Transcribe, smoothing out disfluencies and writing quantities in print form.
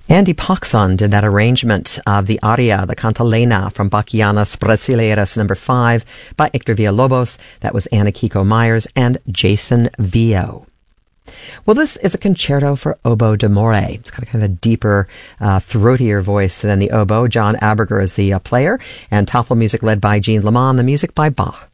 Andy Poxon did that arrangement of the aria, the cantalena from Bachianas Brasileiras No. 5 by Hector Villalobos. That was Anna Kiko Myers and Jason Vio. Well, this is a concerto for oboe d'amore. It's got kind of a deeper, throatier voice than the oboe. John Aberger is the player, and Tafel music led by Jean Lamont, the music by Bach.